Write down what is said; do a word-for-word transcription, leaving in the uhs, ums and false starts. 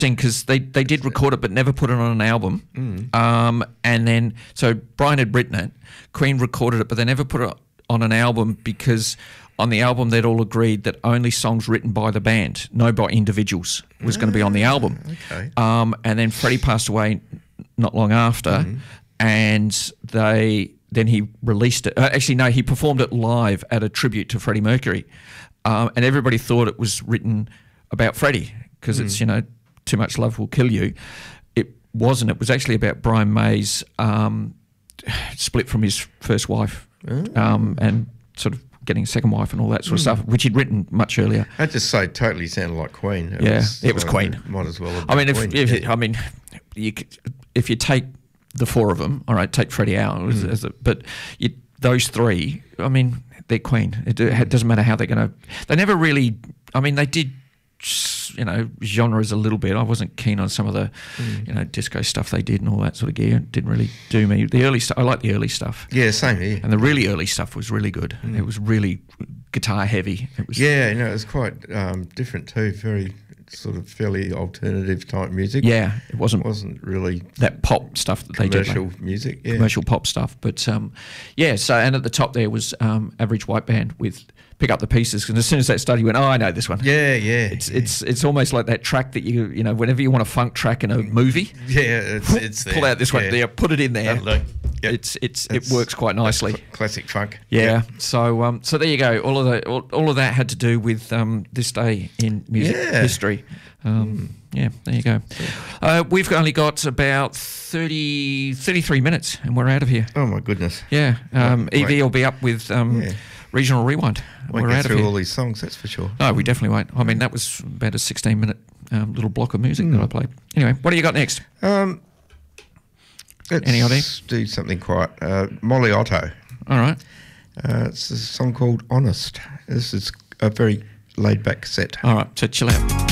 because they, they did record it but never put it on an album. Mm. Um, and then, so Brian had written it, Queen recorded it, but they never put it on an album because on the album they'd all agreed that only songs written by the band, no by individuals, was going to be on the album. Okay. Um, and then Freddie passed away not long after, Mm. and they then he released it. Uh, actually, no, he performed it live at a tribute to Freddie Mercury, um, and everybody thought it was written about Freddie because Mm. it's, you know, Too Much Love Will Kill You. It wasn't. It was actually about Brian May's um, split from his first wife, um, and sort of getting a second wife and all that sort of Mm. stuff, which he'd written much earlier. I just say totally sounded like Queen. It Yeah, was, it was like, Queen. it Might as well have I been mean, if, Queen. if yeah. I mean, you could, if you take the four of them, all right, take Freddie out, as, Mm. as a, but you, those three, I mean, they're Queen. It, it doesn't matter how they're going to. They never really. I mean, they did, you know, genres a little bit. I wasn't keen on some of the, Mm. you know, disco stuff they did and all that sort of gear. It didn't really do me. The early stuff, I like the early stuff. Yeah, same here. And the really early stuff was really good. Mm. It was really guitar heavy. It was Yeah, you know, it was quite um, different too. Very sort of fairly alternative type music. Yeah, it wasn't It wasn't really that pop stuff that they did. commercial like, music. Yeah. commercial pop stuff. But um, yeah, so and at the top there was um, Average White Band with Pick Up the Pieces. And as soon as that started, you went, oh, I know this one. Yeah, yeah. It's yeah. it's it's almost like that track that you you know whenever you want a funk track in a movie, yeah, it's, it's there. pull out this one, yeah. there, put it in there. Lovely. Yep. It's it's It's- it works quite nicely. Cl- classic funk. Yeah. Yeah. So um so there you go. All of the all, all of that had to do with um this day in music Yeah. history. Um, Yeah, there you go. Uh, we've only got about thirty, thirty-three minutes, and we're out of here. Oh my goodness. Yeah, um, Wait. Evie will be up with um, Yeah. Regional Rewind. Won't we're get out of through here. all these songs, that's for sure. No, we definitely won't. I mean, that was about a sixteen-minute um, little block of music Mm. that I played. Anyway, what do you got next? Um, let's Any idea? do something quite. Uh, Molly Otto. All right. Uh, it's a song called Honest. This is a very laid-back cassette. All right, so chill out.